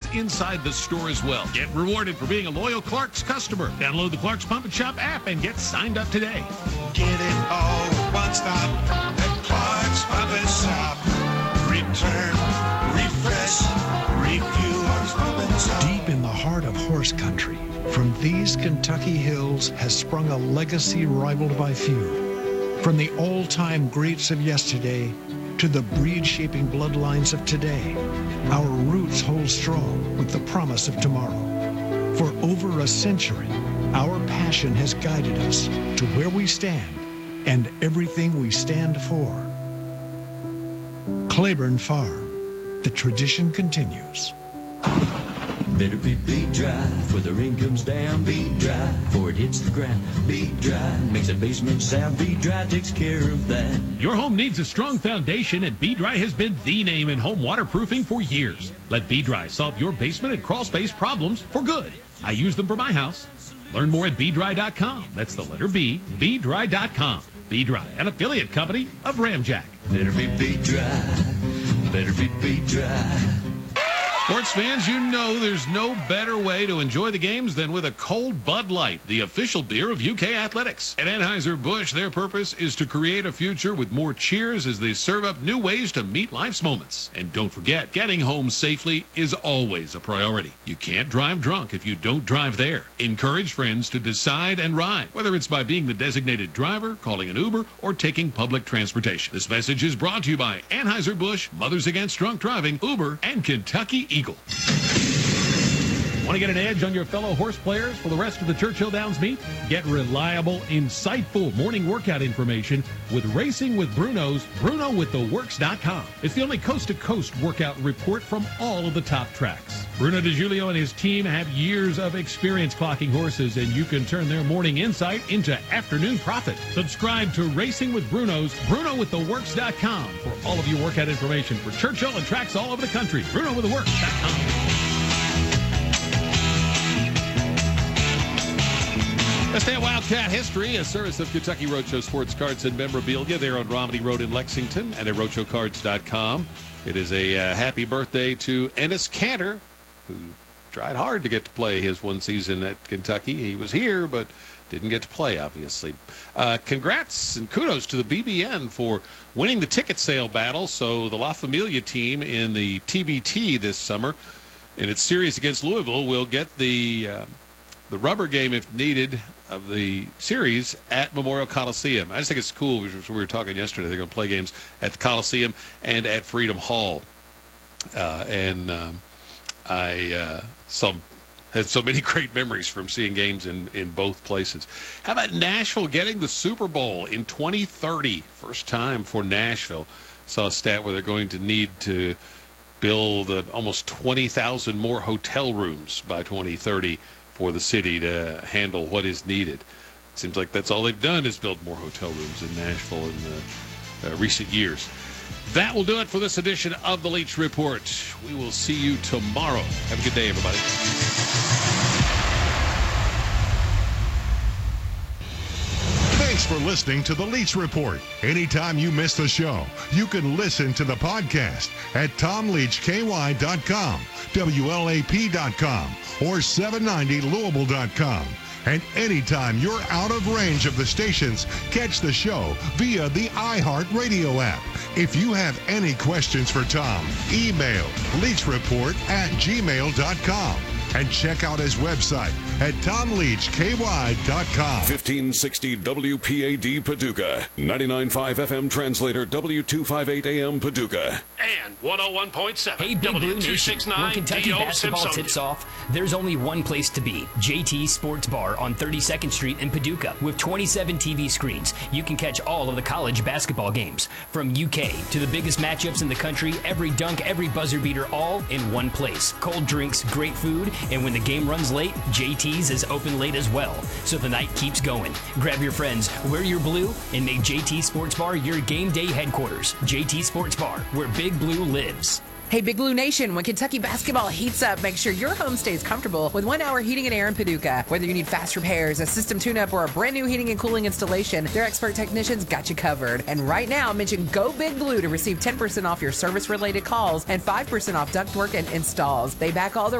inside the store as well. Get rewarded for being a loyal Clark's customer. Download the Clark's Pump and Shop app and get signed up today. Get it all at one stop at Clark's Pump and Shop. Return, refresh, refuel. Clark's Pump and Shop. Deep in the heart of horse country, from these Kentucky hills has sprung a legacy rivaled by few. From the all-time greats of yesterday to the breed-shaping bloodlines of today, our roots hold strong with the promise of tomorrow. For over a century, our passion has guided us to where we stand and everything we stand for. Claiborne Farm, the tradition continues. Better be beat dry, for the rain comes down, beat dry, before it hits the ground, beat dry, makes a basement sound, beat dry takes care of that. Your home needs a strong foundation, and B-Dry has been the name in home waterproofing for years. Let B-Dry solve your basement and crawl space problems for good. I use them for my house. Learn more at BDry.com. That's the letter B, BDry.com. B-Dry, an affiliate company of Ramjack. Better be beat dry, better be beat dry. Sports fans, you know there's no better way to enjoy the games than with a cold Bud Light, the official beer of UK Athletics. At Anheuser-Busch, their purpose is to create a future with more cheers as they serve up new ways to meet life's moments. And don't forget, getting home safely is always a priority. You can't drive drunk if you don't drive there. Encourage friends to decide and ride, whether it's by being the designated driver, calling an Uber, or taking public transportation. This message is brought to you by Anheuser-Busch, Mothers Against Drunk Driving, Uber, and Kentucky Eagle. Want to get an edge on your fellow horse players for the rest of the Churchill Downs meet? Get reliable, insightful morning workout information with Racing with Bruno's BrunoWithTheWorks.com. It's the only coast-to-coast workout report from all of the top tracks. Bruno DiGiulio and his team have years of experience clocking horses, and you can turn their morning insight into afternoon profit. Subscribe to Racing with Bruno's BrunoWithTheWorks.com for all of your workout information for Churchill and tracks all over the country. BrunoWithTheWorks.com. Let's stay at Wildcat History, a service of Kentucky Roadshow Sports Cards and Memorabilia. They're on Romney Road in Lexington and at RoadsHowCards.com. It is a happy birthday to Ennis Cantor, who tried hard to get to play his one season at Kentucky. He was here, but didn't get to play, obviously. Congrats and kudos to the BBN for winning the ticket sale battle. So the La Familia team in the TBT this summer, in its series against Louisville, will get the rubber game, if needed, of the series at Memorial Coliseum. I just think it's cool. We were talking yesterday. They're going to play games at the Coliseum and at Freedom Hall. I had so many great memories from seeing games in both places. How about Nashville getting the Super Bowl in 2030? First time for Nashville. Saw a stat where they're going to need to build almost 20,000 more hotel rooms by 2030 for the city to handle what is needed. Seems like that's all they've done is build more hotel rooms in Nashville in recent years. That will do it for this edition of the Leach Report. We will see you tomorrow. Have a good day, everybody. Thanks for listening to the Leach Report. Anytime you miss the show, you can listen to the podcast at TomLeachKY.com, WLAP.com, or 790Louisville.com. And anytime you're out of range of the stations, catch the show via the iHeartRadio app. If you have any questions for Tom, email leachreport@gmail.com. And check out his website at TomLeachKY.com. 1560 WPAD Paducah, 99.5 FM translator W258 AM Paducah. And 101.7 Hey, Big Blue Nation. When Kentucky basketball tips off, there's only one place to be. JT Sports Bar on 32nd Street in Paducah. With 27 TV screens, you can catch all of the college basketball games. From UK to the biggest matchups in the country, every dunk, every buzzer beater, all in one place. Cold drinks, great food, and when the game runs late, JT's is open late as well. So the night keeps going. Grab your friends, wear your blue, and make JT Sports Bar your game day headquarters. JT Sports Bar, where Big Blue lives. Hey, Big Blue Nation, when Kentucky basketball heats up, make sure your home stays comfortable with 1 Hour Heating and Air in Paducah. Whether you need fast repairs, a system tune-up, or a brand new heating and cooling installation, their expert technicians got you covered. And right now, mention Go Big Blue to receive 10% off your service-related calls and 5% off ductwork and installs. They back all the